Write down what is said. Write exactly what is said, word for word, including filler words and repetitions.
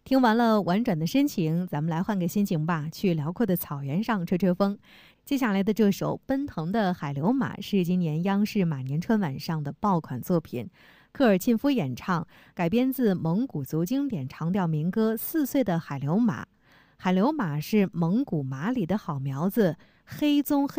听完了婉转的深情，咱们来换个心情吧，去辽阔的草原上吹吹风。接下来的这首《奔腾的海流马》是今年央视马年春晚上的爆款作品，科尔沁夫演唱，改编自蒙古族经典长调民歌《四岁的海流马》。海流马是蒙古马里的好苗子，黑棕黑。